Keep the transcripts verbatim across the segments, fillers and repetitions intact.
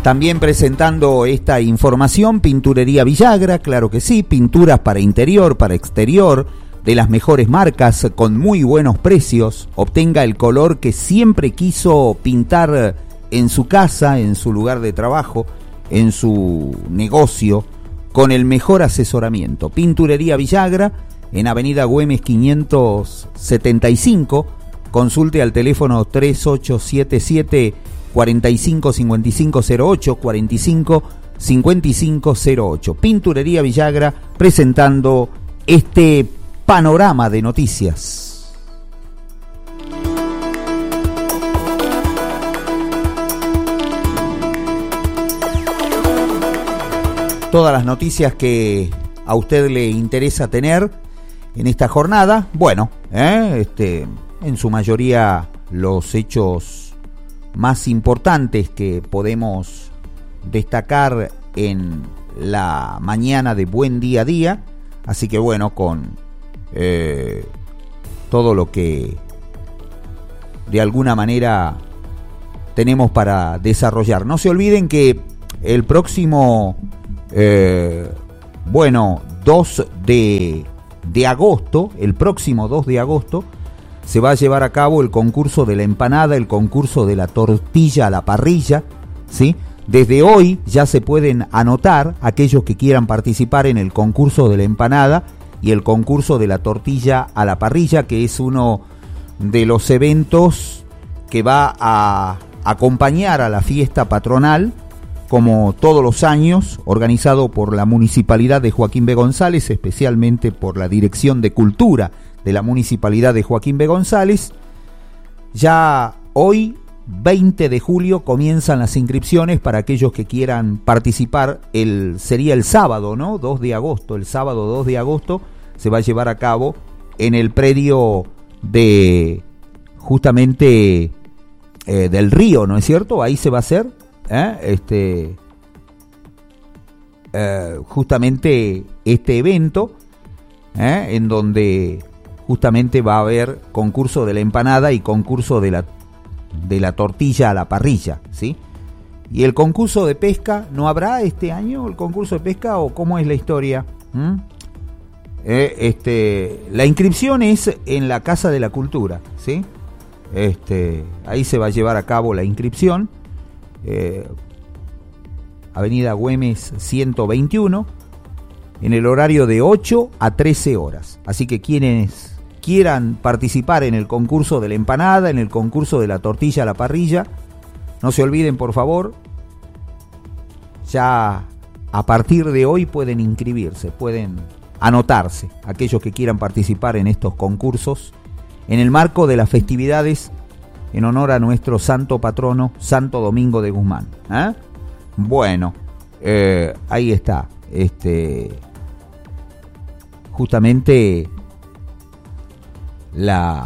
También presentando esta información, Pinturería Villagra, claro que sí, pinturas para interior, para exterior, de las mejores marcas, con muy buenos precios. Obtenga el color que siempre quiso pintar en su casa, en su lugar de trabajo, en su negocio, con el mejor asesoramiento. Pinturería Villagra, en Avenida Güemes quinientos setenta y cinco, consulte al teléfono tres ocho siete siete, cuatro cinco cinco cinco cero ocho, cuatro cinco cinco cinco cero ocho. Pinturería Villagra, presentando este panorama de noticias. Todas las noticias que a usted le interesa tener en esta jornada, bueno, ¿eh? este, en su mayoría los hechos más importantes que podemos destacar en la mañana de Buen Día a Día, así que bueno, con eh, todo lo que de alguna manera tenemos para desarrollar. No se olviden que el próximo eh, bueno dos de agosto, el próximo dos de agosto se va a llevar a cabo el concurso de la empanada, el concurso de la tortilla a la parrilla, ¿sí? Desde hoy ya se pueden anotar aquellos que quieran participar en el concurso de la empanada y el concurso de la tortilla a la parrilla, que es uno de los eventos que va a acompañar a la fiesta patronal, como todos los años, organizado por la Municipalidad de Joaquín B. González, especialmente por la Dirección de Cultura de la Municipalidad de Joaquín B. González. Ya hoy, veinte de julio, comienzan las inscripciones para aquellos que quieran participar. El, sería el sábado, ¿no? dos de agosto, el sábado dos de agosto se va a llevar a cabo en el predio de, justamente, eh, del Río, ¿no es cierto? Ahí se va a hacer, ¿eh? este, eh, justamente este evento, ¿eh? en donde justamente va a haber concurso de la empanada y concurso de la de la tortilla a la parrilla, ¿sí? Y el concurso de pesca, ¿no habrá este año el concurso de pesca o cómo es la historia? ¿Mm? Eh, este, la inscripción es en la Casa de la Cultura, ¿sí? Este, ahí se va a llevar a cabo la inscripción, eh, Avenida Güemes ciento veintiuno, en el horario de ocho a trece horas. Así que quienes quieran participar en el concurso de la empanada, en el concurso de la tortilla a la parrilla, no se olviden, por favor, ya a partir de hoy pueden inscribirse, pueden anotarse, aquellos que quieran participar en estos concursos, en el marco de las festividades en honor a nuestro santo patrono, Santo Domingo de Guzmán. ¿Eh? Bueno, eh, ahí está, este, justamente la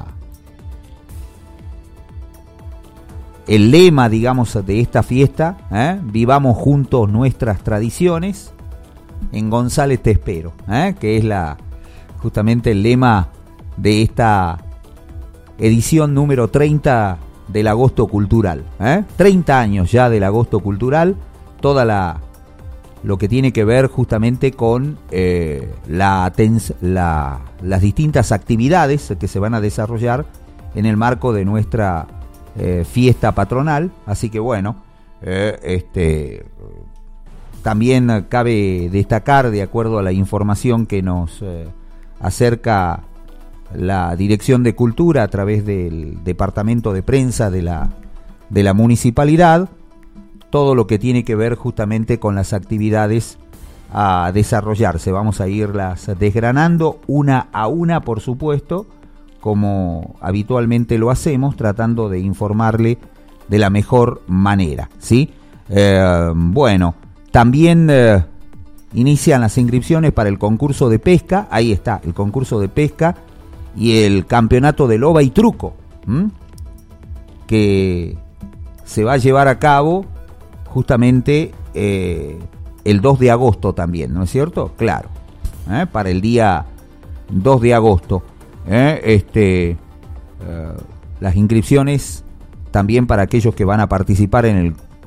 el lema, digamos, de esta fiesta, ¿eh? Vivamos juntos nuestras tradiciones, en González te espero, ¿eh? Que es la justamente el lema de esta edición número treinta del Agosto Cultural, ¿eh? treinta años ya del Agosto Cultural, toda la lo que tiene que ver justamente con eh, la, la, las distintas actividades que se van a desarrollar en el marco de nuestra eh, fiesta patronal. Así que bueno, eh, este, también cabe destacar, de acuerdo a la información que nos eh, acerca la Dirección de Cultura a través del Departamento de Prensa de la, de la Municipalidad, todo lo que tiene que ver justamente con las actividades a desarrollarse. Vamos a irlas desgranando una a una, por supuesto, como habitualmente lo hacemos, tratando de informarle de la mejor manera, ¿sí? Eh, bueno, también eh, inician las inscripciones para el concurso de pesca. Ahí está, el concurso de pesca y el campeonato de loba y truco, ¿m? que se va a llevar a cabo justamente eh, el dos de agosto también, ¿no es cierto? Claro, ¿eh? para el día dos de agosto. ¿eh? Este, eh, las inscripciones también para aquellos que van a participar en el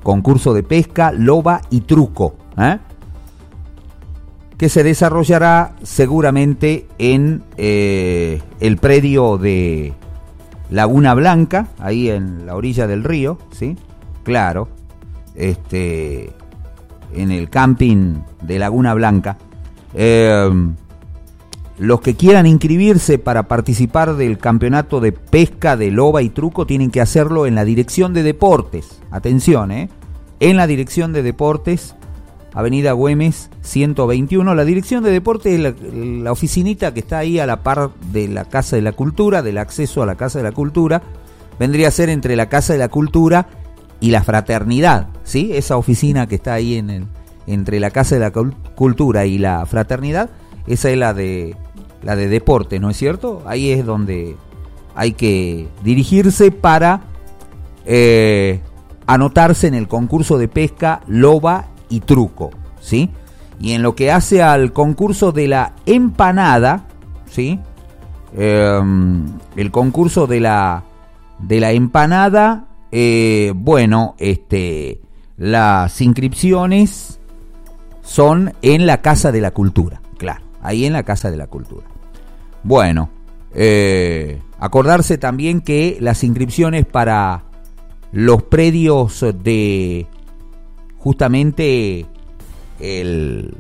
concurso de pesca, loba y truco, ¿eh? que se desarrollará seguramente en eh, el predio de Laguna Blanca, ahí en la orilla del río, ¿sí? Claro, este, en el camping de Laguna Blanca. Eh, los que quieran inscribirse para participar del campeonato de pesca de loba y truco tienen que hacerlo en la Dirección de Deportes. Atención, ¿eh? En la Dirección de Deportes, Avenida Güemes ciento veintiuno. La Dirección de Deportes es la, la oficinita que está ahí a la par de la Casa de la Cultura, del acceso a la Casa de la Cultura. Vendría a ser entre la Casa de la Cultura y la Fraternidad, ¿sí? Esa oficina que está ahí en el, entre la Casa de la Cultura y la Fraternidad, esa es la de la de deporte, ¿no es cierto? Ahí es donde hay que dirigirse para eh, anotarse en el concurso de pesca, loba y truco, ¿sí? Y en lo que hace al concurso de la empanada, ¿sí? Eh, el concurso de la de la empanada, eh, bueno, este, las inscripciones son en la Casa de la Cultura, claro, ahí en la Casa de la Cultura. Bueno, eh, acordarse también que las inscripciones para los predios de justamente el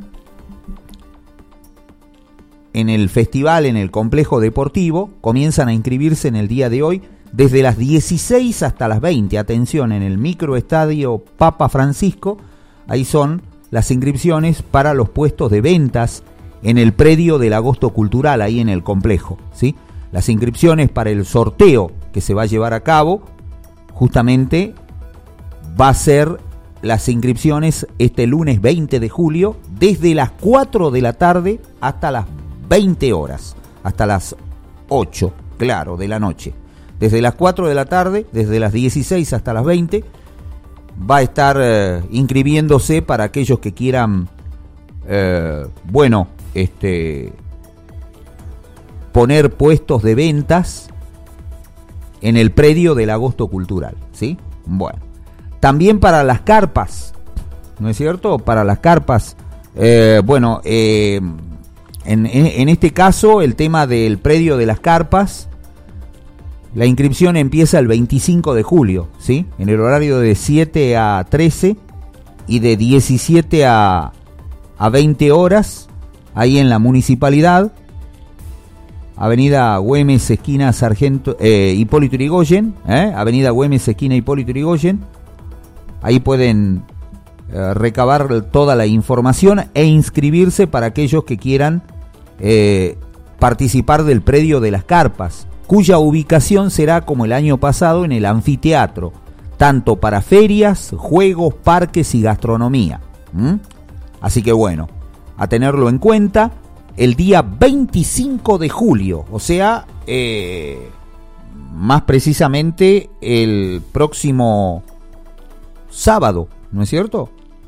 en el festival, en el complejo deportivo, comienzan a inscribirse en el día de hoy desde las dieciséis hasta las veinte. Atención, en el microestadio Papa Francisco, ahí son las inscripciones para los puestos de ventas en el predio del Agosto Cultural, ahí en el complejo, ¿sí? Las inscripciones para el sorteo que se va a llevar a cabo, justamente va a ser las inscripciones este lunes veinte de julio, desde las cuatro de la tarde hasta las veinte horas, hasta las ocho, claro, de la noche. Desde las cuatro de la tarde, desde las dieciséis hasta las veinte, va a estar eh, inscribiéndose para aquellos que quieran, eh, bueno, este, poner puestos de ventas en el predio del Agosto Cultural, ¿sí? Bueno, también para las carpas, ¿no es cierto? Para las carpas, eh, bueno, eh, en, en, en este caso el tema del predio de las carpas, la inscripción empieza el veinticinco de julio, ¿sí? En el horario de siete a trece y de diecisiete a veinte horas, ahí en la municipalidad, Avenida Güemes, esquina Sargento, eh, Hipólito Yrigoyen, ¿eh? Avenida Güemes, esquina Hipólito Yrigoyen. Ahí pueden eh, recabar toda la información e inscribirse para aquellos que quieran eh, participar del predio de las carpas, cuya ubicación será como el año pasado en el anfiteatro, tanto para ferias, juegos, parques y gastronomía. ¿Mm? Así que bueno, a tenerlo en cuenta, el día veinticinco de julio, o sea, eh, más precisamente el próximo sábado, ¿no es cierto?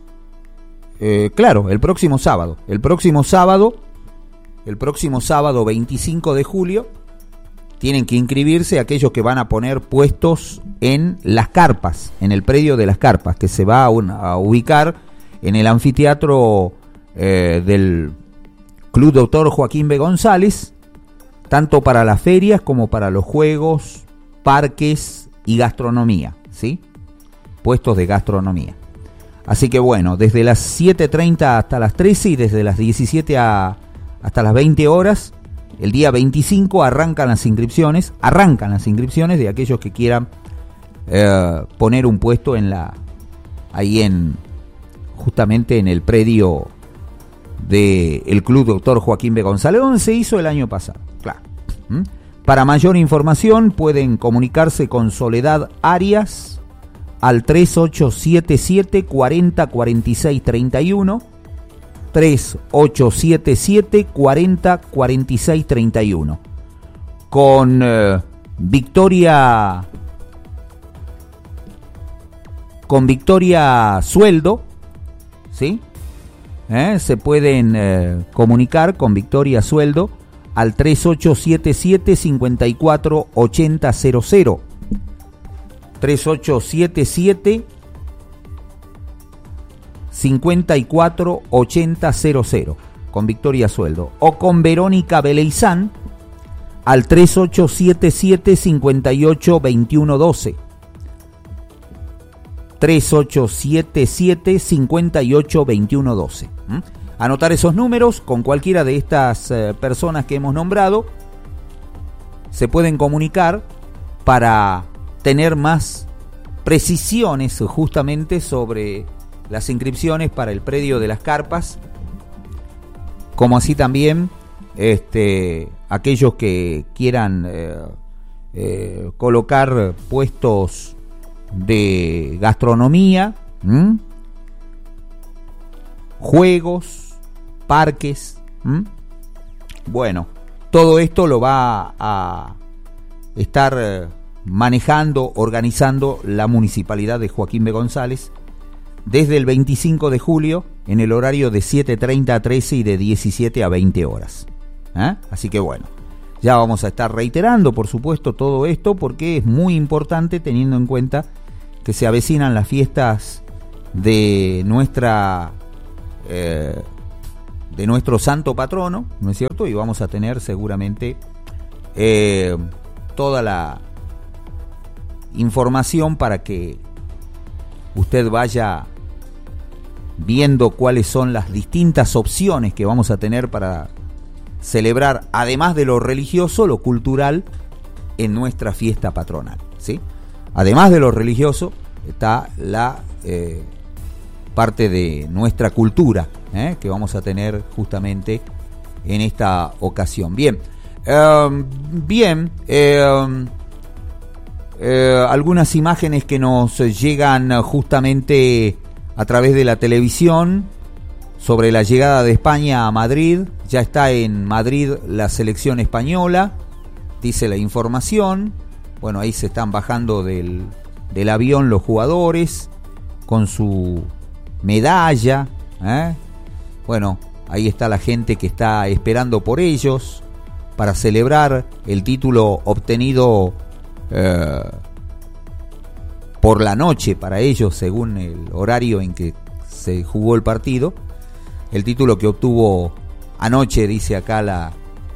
Eh, claro, el próximo sábado, el próximo sábado, el próximo sábado veinticinco de julio, tienen que inscribirse aquellos que van a poner puestos en las carpas, en el predio de las carpas, que se va a, un, a ubicar en el anfiteatro eh, del Club Doctor Joaquín B. González, tanto para las ferias como para los juegos, parques y gastronomía, ¿sí? Puestos de gastronomía. Así que bueno, desde las siete treinta hasta las trece y desde las diecisiete a, hasta las veinte horas, el día veinticinco arrancan las inscripciones, arrancan las inscripciones de aquellos que quieran eh, poner un puesto en la, ahí en, justamente en el predio del Club Doctor Joaquín B. González, donde se hizo el año pasado, claro. ¿Mm? Para mayor información pueden comunicarse con Soledad Arias al tres ocho siete siete, cuarenta, cuarenta y seis, treinta y uno, tres ocho siete siete, cuarenta, cuarenta y seis, treinta y uno. Con eh, Victoria con Victoria Sueldo, ¿sí? ¿Eh? Se pueden eh, comunicar con Victoria Sueldo al tres ocho siete siete, cincuenta y cuatro, ochenta, cero cero. tres ocho siete siete, cincuenta y cuatro ochenta cero cero, con Victoria Sueldo, o con Verónica Beleizán al tres ocho siete siete cinco ocho dos uno uno dos. tres ocho siete siete cinco ocho dos uno uno dos. ¿Mm? Anotar esos números con cualquiera de estas eh, personas que hemos nombrado. Se pueden comunicar para tener más precisiones justamente sobre las inscripciones para el predio de las carpas, como así también este, aquellos que quieran eh, eh, colocar puestos de gastronomía, ¿m? juegos, parques. ¿m? Bueno, todo esto lo va a estar manejando, organizando la Municipalidad de Joaquín B. González desde el veinticinco de julio en el horario de siete treinta a trece y de diecisiete a veinte horas. ¿Eh? Así que bueno, ya vamos a estar reiterando, por supuesto, todo esto porque es muy importante teniendo en cuenta que se avecinan las fiestas de nuestra eh, de nuestro santo patrono, ¿no es cierto? Y vamos a tener seguramente eh, toda la información para que usted vaya viendo cuáles son las distintas opciones que vamos a tener para celebrar, además de lo religioso, lo cultural en nuestra fiesta patronal, ¿sí? Además de lo religioso está la eh, parte de nuestra cultura, ¿eh? que vamos a tener justamente en esta ocasión. Bien, eh, bien, eh, eh, algunas imágenes que nos llegan justamente a través de la televisión sobre la llegada de España a Madrid. Ya está en Madrid la selección española, dice la información. Bueno, ahí se están bajando del, del avión los jugadores con su medalla, ¿eh? Bueno, ahí está la gente que está esperando por ellos para celebrar el título obtenido eh, por la noche para ellos, según el horario en que se jugó el partido. El título que obtuvo anoche, dice acá la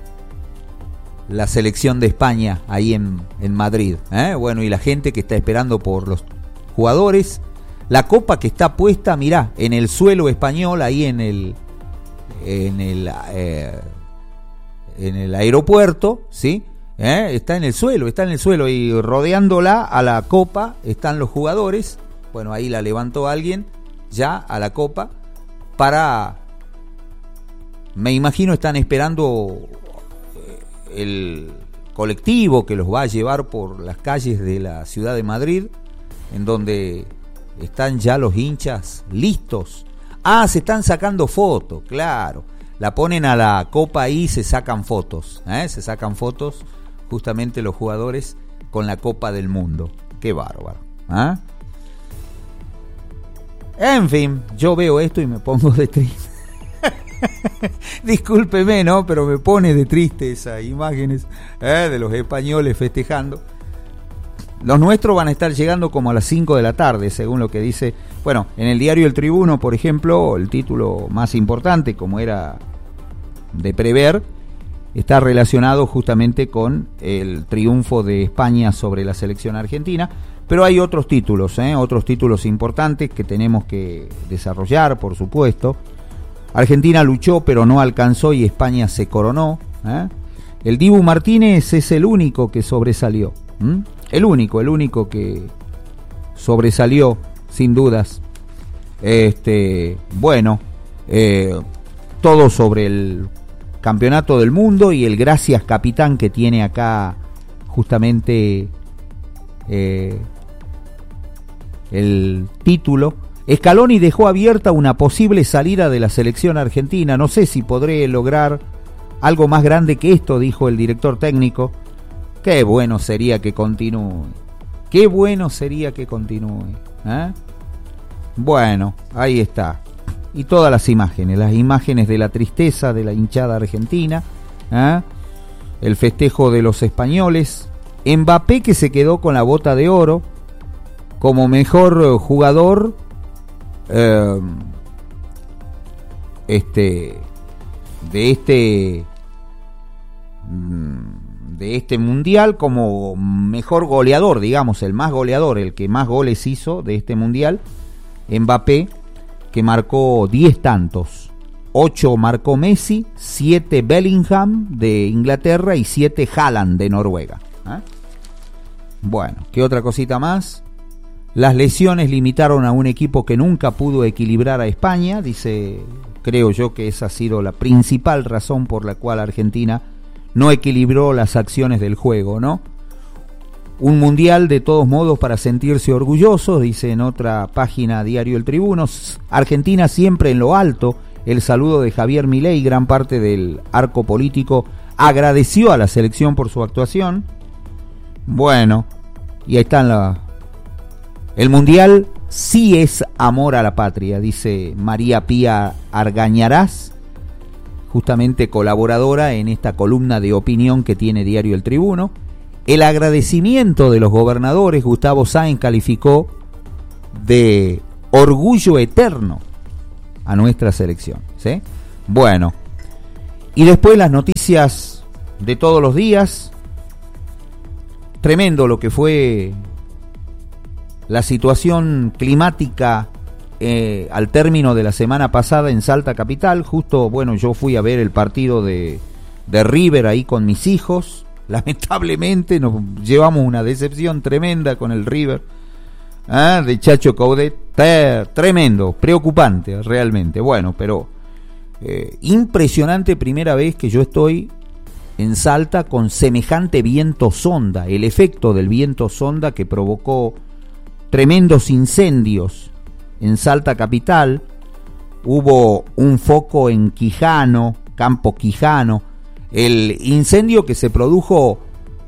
la selección de España ahí en, en Madrid, ¿eh? Bueno, y la gente que está esperando por los jugadores, la copa que está puesta, mirá, en el suelo español, ahí en el en el eh, en el aeropuerto, ¿sí? ¿Eh? Está en el suelo, está en el suelo y rodeándola a la copa están los jugadores. Bueno, ahí la levantó alguien ya a la copa para, me imagino, están esperando el colectivo que los va a llevar por las calles de la ciudad de Madrid, en donde están ya los hinchas listos. Ah, se están sacando fotos, claro. La ponen a la copa ahí y se sacan fotos, ¿eh? Se sacan fotos justamente los jugadores con la Copa del Mundo. Qué bárbaro, ¿eh? En fin, yo veo esto y me pongo de triste. Discúlpeme, ¿no? Pero me pone de triste esas imágenes, ¿eh? de los españoles festejando. Los nuestros van a estar llegando como a las cinco de la tarde, según lo que dice. Bueno, en el diario El Tribuno, por ejemplo, el título más importante, como era de prever, está relacionado justamente con el triunfo de España sobre la selección argentina. Pero hay otros títulos, ¿eh? otros títulos importantes que tenemos que desarrollar, por supuesto. Argentina luchó pero no alcanzó y España se coronó, ¿eh? El Dibu Martínez es el único que sobresalió, ¿m? el único, el único que sobresalió sin dudas. Este, bueno, eh, todo sobre el campeonato del mundo y el gracias capitán que tiene acá justamente eh, el título. Scaloni dejó abierta una posible salida de la selección argentina. No sé si podré lograr algo más grande que esto, dijo el director técnico. Qué bueno sería que continúe. Qué bueno sería que continúe. ¿Eh? Bueno, ahí está. Y todas las imágenes, las imágenes de la tristeza de la hinchada argentina, ¿eh? El festejo de los españoles, Mbappé que se quedó con la bota de oro como mejor jugador. Eh, este de este de este mundial como mejor goleador, digamos, el más goleador, el que más goles hizo de este mundial, Mbappé, que marcó diez tantos. ocho marcó Messi, siete Bellingham de Inglaterra y siete Haaland de Noruega. ¿Eh? Bueno, ¿qué otra cosita más? Las lesiones limitaron a un equipo que nunca pudo equilibrar a España, dice, creo yo que esa ha sido la principal razón por la cual Argentina no equilibró las acciones del juego, ¿no? Un mundial de todos modos para sentirse orgullosos, dice en otra página Diario El Tribuno. Argentina siempre en lo alto. El saludo de Javier Milei, gran parte del arco político agradeció a la selección por su actuación. Bueno, y ahí están la... El mundial sí es amor a la patria, dice María Pía Argañarás, justamente colaboradora en esta columna de opinión que tiene Diario El Tribuno. El agradecimiento de los gobernadores, Gustavo Sáenz calificó de orgullo eterno a nuestra selección, ¿sí? Bueno, y después las noticias de todos los días. Tremendo lo que fue la situación climática eh, al término de la semana pasada en Salta Capital. Justo, bueno, yo fui a ver el partido de, de River ahí con mis hijos. Lamentablemente nos llevamos una decepción tremenda con el River, ¿eh? De Chacho Coudet. Tremendo, preocupante realmente. Bueno, pero eh, impresionante, primera vez que yo estoy en Salta con semejante viento sonda, el efecto del viento sonda que provocó tremendos incendios en Salta Capital. Hubo un foco en Quijano, Campo Quijano, el incendio que se produjo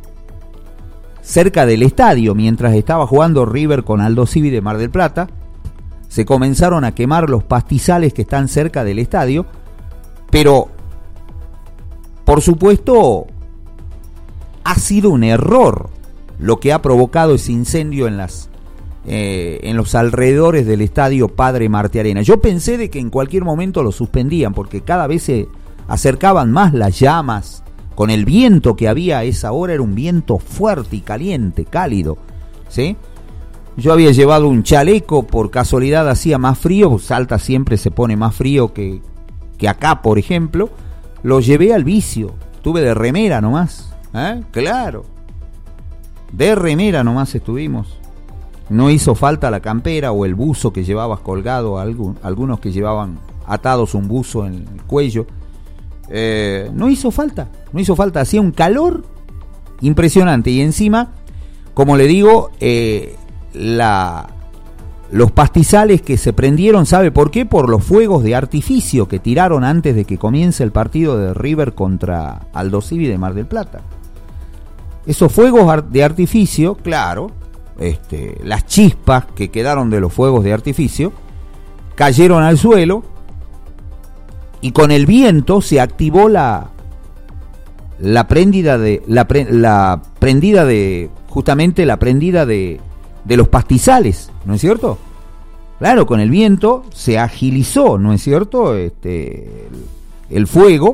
cerca del estadio mientras estaba jugando River con Aldo Civi de Mar del Plata. Se comenzaron a quemar los pastizales que están cerca del estadio, pero por supuesto ha sido un error lo que ha provocado ese incendio en las eh, en los alrededores del estadio Padre Martiarena. Yo pensé de que en cualquier momento lo suspendían porque cada vez se acercaban más las llamas, con el viento que había a esa hora, era un viento fuerte y caliente, cálido, ¿sí? Yo había llevado un chaleco, por casualidad hacía más frío, Salta siempre se pone más frío que, que acá, por ejemplo. Lo llevé al vicio, estuve de remera nomás, ¿eh? Claro, de remera nomás estuvimos. No hizo falta la campera o el buzo que llevabas colgado, algún, algunos que llevaban atados un buzo en el cuello. Eh, no hizo falta, no hizo falta, hacía un calor impresionante y encima, como le digo, eh, la, los pastizales que se prendieron, ¿sabe por qué? Por los fuegos de artificio que tiraron antes de que comience el partido de River contra Aldo Civi de Mar del Plata. Esos fuegos de artificio, claro, este, las chispas que quedaron de los fuegos de artificio cayeron al suelo. Y con el viento se activó la la prendida de la, pre, la prendida de justamente la prendida de de los pastizales, ¿no es cierto? Claro, con el viento se agilizó, ¿no es cierto? Este el, el fuego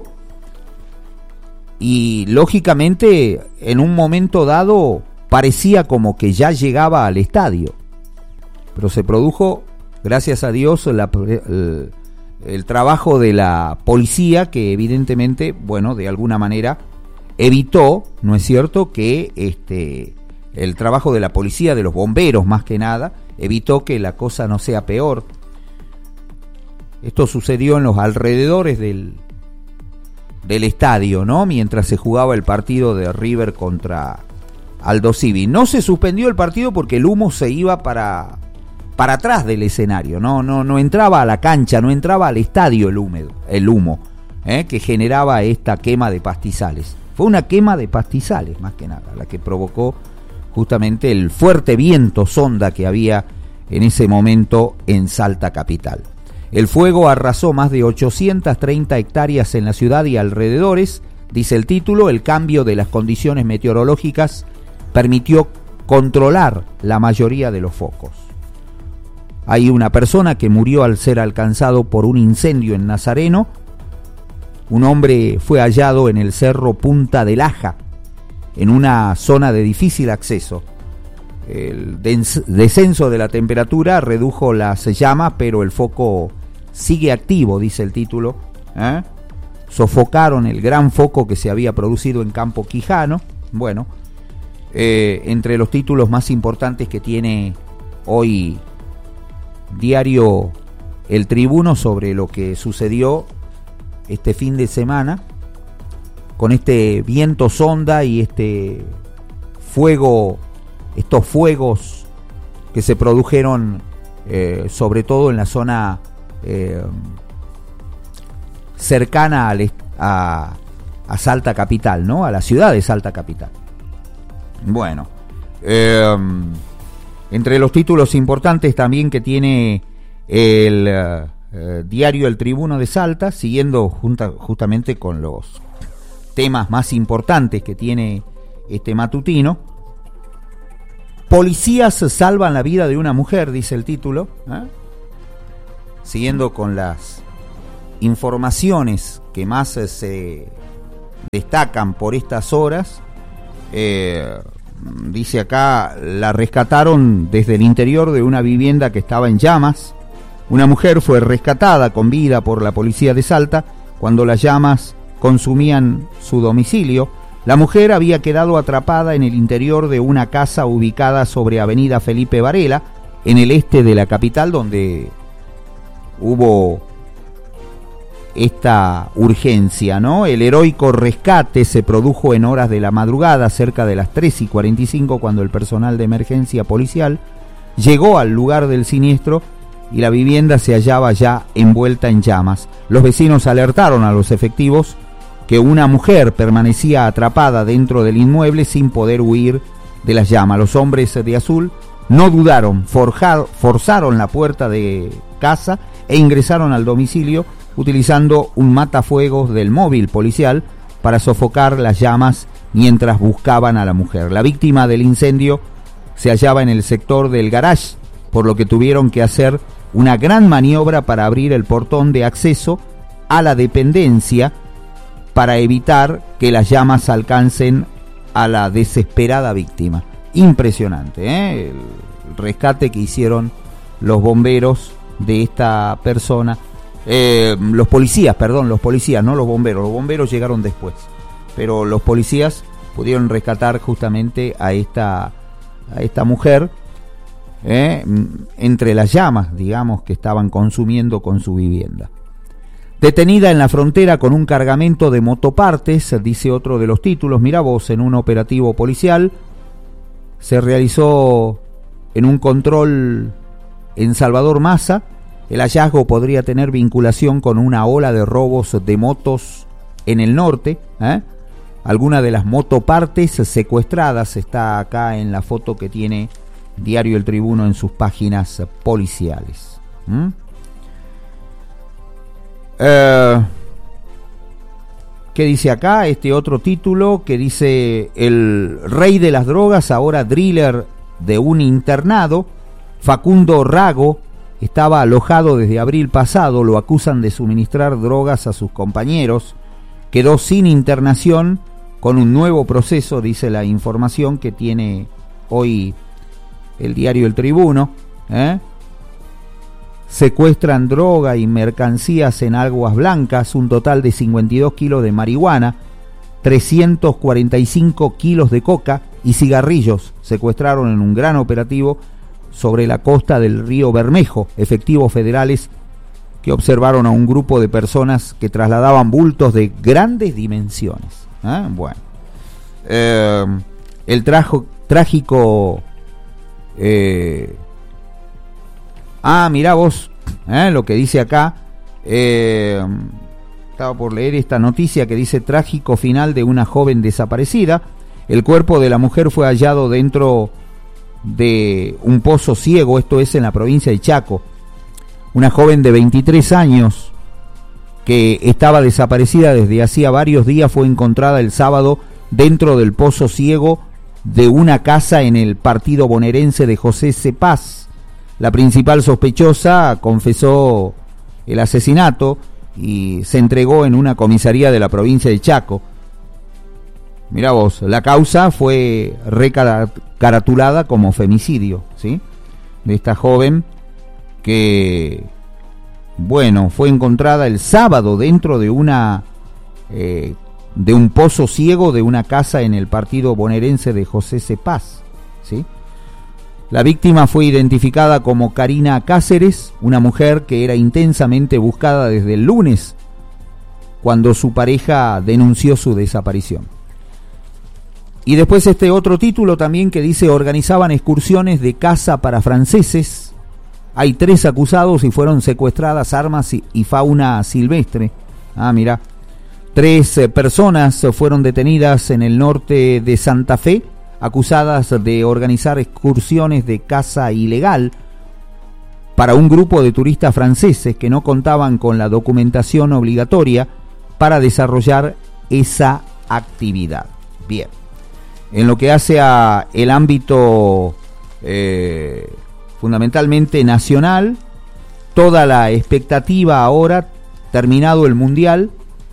y lógicamente en un momento dado parecía como que ya llegaba al estadio, pero se produjo, gracias a Dios, la el, el trabajo de la policía que evidentemente, bueno, de alguna manera evitó, ¿no es cierto?, que este el trabajo de la policía, de los bomberos más que nada, evitó que la cosa no sea peor. Esto sucedió en los alrededores del del estadio, ¿no?, mientras se jugaba el partido de River contra Aldo Civi. No se suspendió el partido porque el humo se iba para para atrás del escenario, no no no entraba a la cancha, no entraba al estadio el húmedo, el humo, ¿eh? que generaba esta quema de pastizales. Fue una quema de pastizales más que nada, la que provocó justamente el fuerte viento sonda que había en ese momento en Salta Capital. El fuego arrasó más de ochocientas treinta hectáreas en la ciudad y alrededores, dice el título. El cambio de las condiciones meteorológicas permitió controlar la mayoría de los focos. hay una persona que murió al ser alcanzado por un incendio en Nazareno. Un hombre fue hallado en el cerro Punta del Aja, en una zona de difícil acceso. El descenso de la temperatura redujo las llamas, pero el foco sigue activo, dice el título. ¿Eh? Sofocaron el gran foco que se había producido en Campo Quijano. Bueno, eh, entre los títulos más importantes que tiene hoy Diario El Tribuno sobre lo que sucedió este fin de semana con este viento sonda y este fuego, estos fuegos que se produjeron eh, sobre todo en la zona eh, cercana al, a, a Salta Capital, ¿no? A la ciudad de Salta Capital. Bueno, eh, entre los títulos importantes también que tiene el eh, diario El Tribuno de Salta, siguiendo junta, justamente con los temas más importantes que tiene este matutino. Policías salvan la vida de una mujer, dice el título, ¿eh? Siguiendo con las informaciones que más eh, se destacan por estas horas. Eh, dice acá, la rescataron desde el interior de una vivienda que estaba en llamas. Una mujer fue rescatada con vida por la policía de Salta cuando las llamas consumían su domicilio. La mujer había quedado atrapada en el interior de una casa ubicada sobre Avenida Felipe Varela, en el este de la capital, donde hubo esta urgencia, ¿no? El heroico rescate se produjo en horas de la madrugada, cerca de las tres y cuarenta y cinco, cuando el personal de emergencia policial llegó al lugar del siniestro y la vivienda se hallaba ya envuelta en llamas. Los vecinos alertaron a los efectivos que una mujer permanecía atrapada dentro del inmueble sin poder huir de las llamas. Los hombres de azul no dudaron, forjar, forzaron la puerta de casa e ingresaron al domicilio utilizando un matafuegos del móvil policial para sofocar las llamas mientras buscaban a la mujer. La víctima del incendio se hallaba en el sector del garage, por lo que tuvieron que hacer una gran maniobra para abrir el portón de acceso a la dependencia para evitar que las llamas alcancen a la desesperada víctima. Impresionante, ¿eh? El rescate que hicieron los bomberos de esta persona. Eh, los policías, perdón, los policías, no los bomberos. Los bomberos llegaron después, pero los policías pudieron rescatar justamente a esta, a esta mujer eh, entre las llamas, digamos, que estaban consumiendo con su vivienda. Detenida en la frontera con un cargamento de motopartes, dice otro de los títulos. Mira vos, en un operativo policial se realizó en un control en Salvador Massa. El hallazgo podría tener vinculación con una ola de robos de motos en el norte. ¿eh? Alguna de las motopartes secuestradas está acá en la foto que tiene Diario El Tribuno en sus páginas policiales. ¿Mm? Eh, ¿Qué dice acá? Este otro título que dice: el rey de las drogas, ahora driller de un internado. Facundo Rago estaba alojado desde abril pasado, lo acusan de suministrar drogas a sus compañeros. Quedó sin internación con un nuevo proceso, dice la información que tiene hoy el diario El Tribuno. ¿eh? Secuestran droga y mercancías en Aguas Blancas, un total de cincuenta y dos kilos de marihuana, trescientos cuarenta y cinco kilos de coca y cigarrillos secuestraron en un gran operativo sobre la costa del río Bermejo. Efectivos federales que observaron a un grupo de personas que trasladaban bultos de grandes dimensiones. ¿Eh? Bueno, eh, el trajo, trágico... Eh, ah, mirá vos, ¿eh? lo que dice acá. Eh, estaba por leer esta noticia que dice: trágico final de una joven desaparecida. El cuerpo de la mujer fue hallado dentro de un pozo ciego, esto es en la provincia de Chaco. Una joven de veintitrés años que estaba desaparecida desde hacía varios días fue encontrada el sábado dentro del pozo ciego de una casa en el partido bonaerense de José Cepaz. La principal sospechosa confesó el asesinato y se entregó en una comisaría de la provincia de Chaco. Mirá vos, la causa fue recaratulada como femicidio, ¿sí? De esta joven que, bueno, fue encontrada el sábado dentro de una eh, de un pozo ciego de una casa en el partido bonaerense de José Cepaz, ¿sí? La víctima fue identificada como Karina Cáceres, una mujer que era intensamente buscada desde el lunes, cuando su pareja denunció su desaparición. Y después este otro título también que dice: organizaban excursiones de caza para franceses. Hay tres acusados y fueron secuestradas armas y, y fauna silvestre. Ah, mira. Tres eh, personas fueron detenidas en el norte de Santa Fe, acusadas de organizar excursiones de caza ilegal para un grupo de turistas franceses que no contaban con la documentación obligatoria para desarrollar esa actividad. Bien. En lo que hace a el ámbito eh, fundamentalmente nacional, toda la expectativa ahora, terminado el Mundial,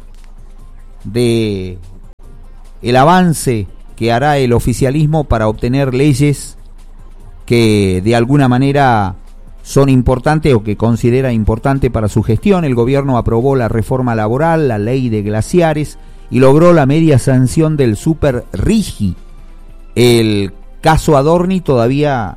de el avance que hará el oficialismo para obtener leyes que de alguna manera son importantes o que considera importante para su gestión. El gobierno aprobó la reforma laboral, la ley de glaciares y logró la media sanción del Super Rigi. El caso Adorni todavía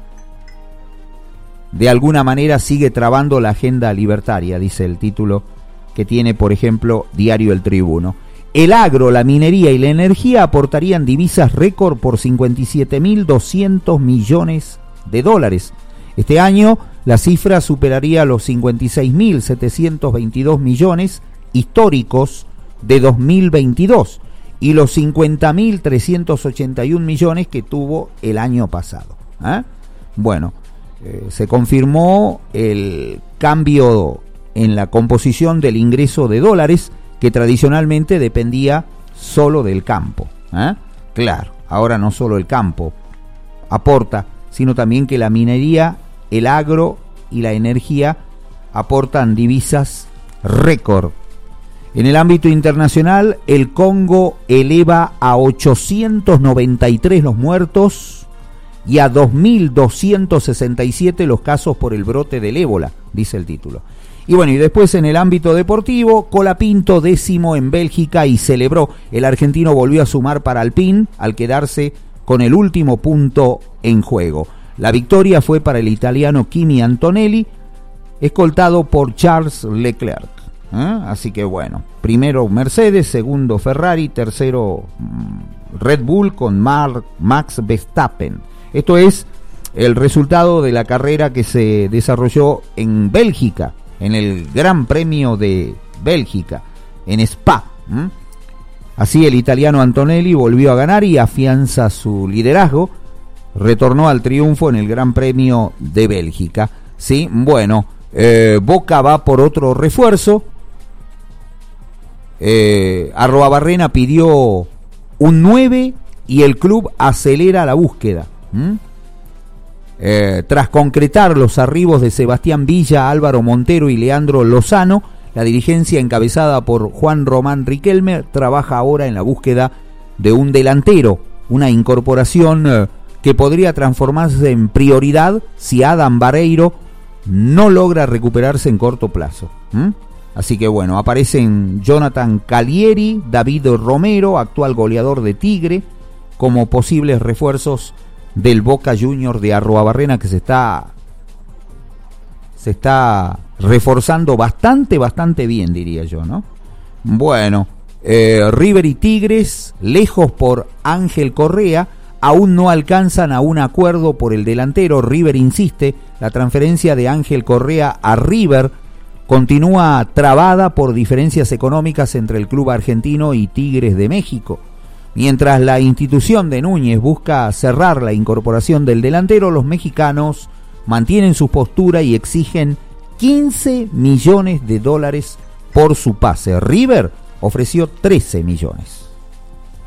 de alguna manera sigue trabando la agenda libertaria, dice el título que tiene, por ejemplo, Diario El Tribuno. El agro, la minería y la energía aportarían divisas récord por cincuenta y siete mil doscientos millones de dólares. Este año la cifra superaría los cincuenta y seis mil setecientos veintidós millones históricos de dos mil veintidós y los cincuenta mil trescientos ochenta y un millones que tuvo el año pasado. ¿Eh? Bueno, eh, se confirmó el cambio en la composición del ingreso de dólares, que tradicionalmente dependía solo del campo. ¿Eh? Claro, ahora no solo el campo aporta, sino también que la minería, el agro y la energía aportan divisas récord. En el ámbito internacional, el Congo eleva a ochocientos noventa y tres los muertos y a dos mil doscientos sesenta y siete los casos por el brote del ébola, dice el título. Y bueno, y después en el ámbito deportivo, Colapinto décimo en Bélgica y celebró. El argentino volvió a sumar para Alpine al quedarse con el último punto en juego. La victoria fue para el italiano Kimi Antonelli, escoltado por Charles Leclerc. ¿Eh? Así que bueno, primero Mercedes, segundo Ferrari, tercero Red Bull con Mar- Max Verstappen. Esto es el resultado de la carrera que se desarrolló en Bélgica, en el Gran Premio de Bélgica, en Spa. ¿Mm? Así el italiano Antonelli volvió a ganar y afianza su liderazgo, retornó al triunfo en el Gran Premio de Bélgica. Sí, bueno, eh, Boca va por otro refuerzo. Eh, Arruabarrena pidió un nueve y el club acelera la búsqueda. ¿Mm? Eh, tras concretar los arribos de Sebastián Villa, Álvaro Montero y Leandro Lozano, la dirigencia encabezada por Juan Román Riquelme trabaja ahora en la búsqueda de un delantero, una incorporación eh, que podría transformarse en prioridad si Adam Barreiro no logra recuperarse en corto plazo. ¿Mm? Así que bueno, aparecen Jonathan Calieri, David Romero, actual goleador de Tigre, como posibles refuerzos del Boca Junior de Arruabarrena, que se está se está reforzando bastante, bastante bien, diría yo, ¿no? Bueno, eh, River y Tigres, lejos por Ángel Correa, aún no alcanzan a un acuerdo por el delantero. River insiste, la transferencia de Ángel Correa a River continúa trabada por diferencias económicas entre el club argentino y Tigres de México. Mientras la institución de Núñez busca cerrar la incorporación del delantero, los mexicanos mantienen su postura y exigen quince millones de dólares por su pase. River ofreció trece millones.